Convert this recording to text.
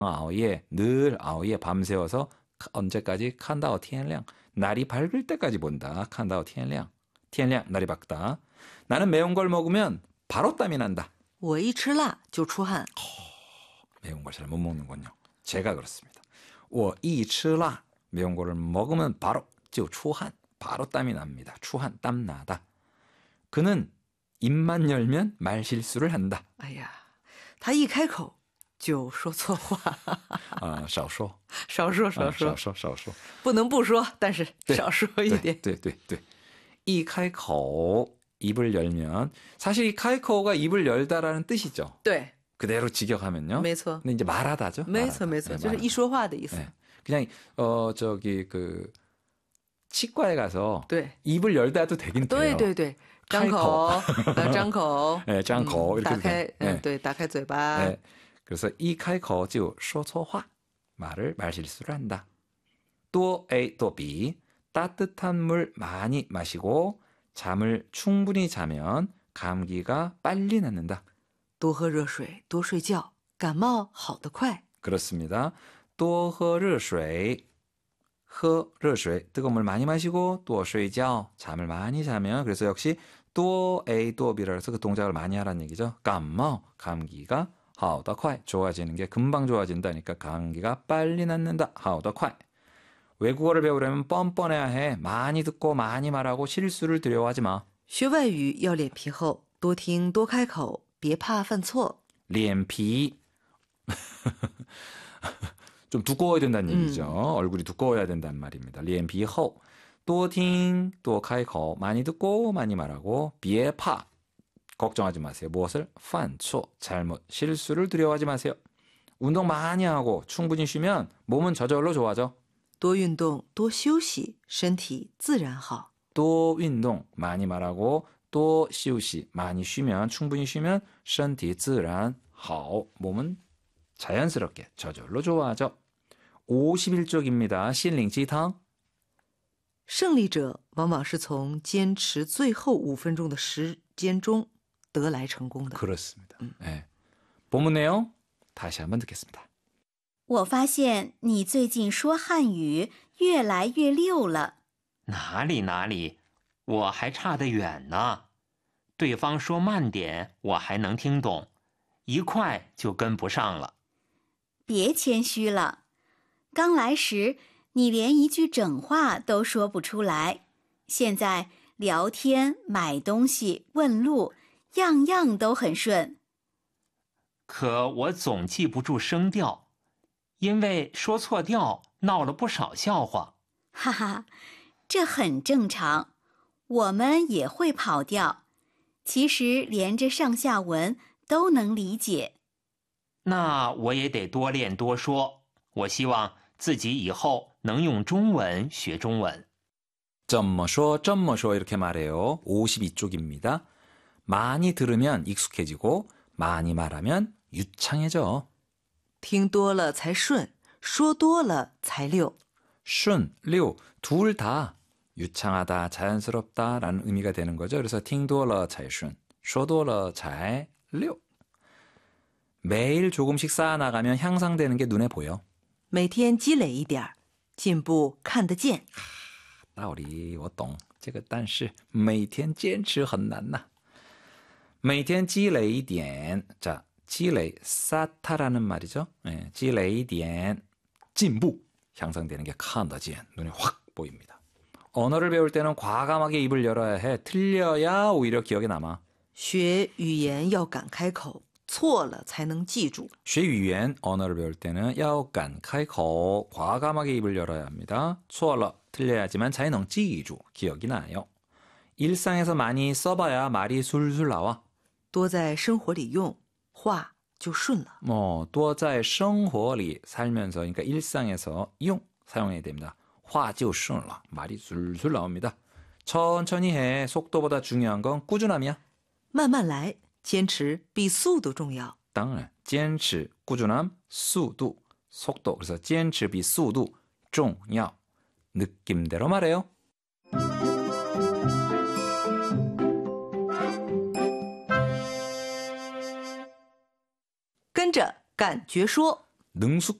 아오예, 늘 아오예 밤새워서 언제까지 칸다오 티엔량. 날이 밝을 때까지 본다. 칸다오 티엔량. 티엔량 날이 밝다. 나는 매운 걸 먹으면 바로 땀이 난다. 我一吃辣就出汗. 매운 걸 잘 못 먹는군요. 제가 그렇습니다. 我一吃辣 매운 거를 먹으면 바로 就出汗 바로 땀이 납니다. 추한 땀 나다. 그는 입만 열면 말 실수를 한다. 哎呀，他一开口就说错话。 少说少说少说少说不能不说，但是少说一点。 对。이开口 입을 열면 사실 이 카이코가 입을 열다라는 뜻이죠. 对， 그대로 직역하면요. 没错， 근데 이제 말하다죠. 没错， 말하다. 没错， 네, 就是一说话的意思。 네. 그냥 저기 그 치과에 가서 对， 입을 열다도 되긴 돼요. 对，对，张口，张口， 네, 张口 이렇게 打开， 네. 对，打开嘴巴。 네. 그래서 이 카이코 즉说错话 말 실수를 한다. 또 A 또 B 따뜻한 물 많이 마시고 잠을 충분히 자면 감기가 빨리 낫는다. 多喝热水，多睡觉，感冒好得快。 그렇습니다. 多喝热水喝热水 뜨거운 물 많이 마시고 또睡觉 잠을 많이 자면 그래서 역시 또 A 또 B라 해서 그 동작을 많이 하라는 얘기죠. 감冒 감기가 好得快 좋아지는 게 금방 좋아진다니까 감기가 빨리 낫는다. 好得快 외국어를 배우려면 뻔뻔해야 해. 많이 듣고 많이 말하고 실수를 두려워하지 마. 学外语要脸皮厚，多听多开口，别怕犯错。 脸皮좀 두꺼워야 된다는 얘기죠. 얼굴이 두꺼워야 된다는 말입니다. 脸皮厚 多听多开口 많이 듣고 많이 말하고 别怕 걱정하지 마세요. 무엇을? 犯错 잘못 실수를 두려워하지 마세요. 운동 많이 하고 충분히 쉬면 몸은 저절로 좋아져. 多运动，多休息，身体自然好。 또 운동 많이 말하고 또 쉬우시 많이 쉬면 충분히 쉬면 身体自然好 몸은 자연스럽게 저절로 좋아져. 51쪽입니다. 心灵鸡汤胜利者往往是从坚持最后5分钟的时间中得来成功的。 그렇습니다. 네. 본문 내용 다시 한번 듣겠습니다. 我发现你最近说汉语越来越溜了。 哪里，我还差得远呢。对方说慢点，我还能听懂，一快就跟不上了。 别谦虚了，刚来时你连一句整话都说不出来，现在聊天、买东西、问路，样样都很顺。 可我总记不住声调，因为说错调闹了不少笑话。 哈哈，这很正常，我们也会跑调，其实连着上下文都能理解。 那我也得多练多说，我希望自己以后能用中文学中文。 怎么说 이렇게 말해요. 52쪽입니다. 많이 들으면 익숙해지고 많이 말하면 유창해져. 听多了才顺，说多了才溜。 순, 류, 둘 다 유창하다, 자연스럽다라는 의미가 되는 거죠. 그래서 팅도러 잘 순, 쇼도러 잘 류. 매일 조금씩 쌓아나가면 향상되는 게 눈에 보여. 每天积累一点，进步看得见。 道理我懂，这个但是每天坚持很难呐。每天积累一点, 자, 积累 쌓다라는 말이죠. 네, 积累一点, 진부, 향상되는 게 看得见, 눈에 확 보입니다. 언어를 배울 때는 과감하게 입을 열어야 해. 틀려야 오히려 기억에 남아. 学语言要敢开口，错了才能记住。 学语言 언어를 배울 때는 要敢开口 과감하게 입을 열어야 합니다. 错了 틀려야지만 才能记住 기억이 나요. 일상에서 많이 써봐야 말이 술술 나와. 多在生活里用，话就顺了。 多在生活里 살면서 그러니까 일상에서 용 사용해야 됩니다. 话就顺了 말이 술술 나옵니다. 천천히 해. 속도보다 중요한 건 꾸준함이야. 慢慢来，坚持比速度重要。 当然, 坚持, 꾸준함, 수도, 속도. 그래서 坚持比速度重要. 느낌대로 말해요. 跟着感觉说 능숙